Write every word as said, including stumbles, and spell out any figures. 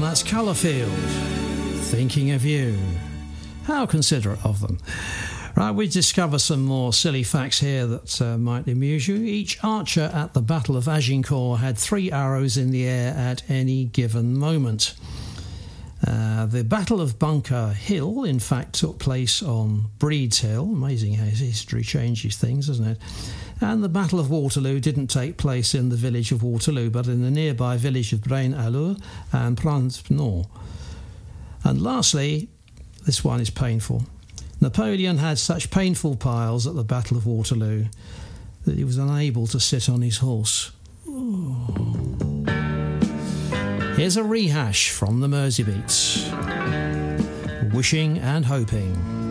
that's Colourfield. Thinking of you. How considerate of them. Right, we discover some more silly facts here that uh, might amuse you. Each archer at the Battle of Agincourt had three arrows in the air at any given moment. Uh, the Battle of Bunker Hill, in fact, took place on Breeds Hill. Amazing how history changes things, doesn't it? And the Battle of Waterloo didn't take place in the village of Waterloo, but in the nearby village of Braine-l'Alleud and Pranspenot. And lastly, this one is painful. Napoleon had such painful piles at the Battle of Waterloo that he was unable to sit on his horse. Ooh. Here's a rehash from the Mersey Beats. Wishing and Hoping.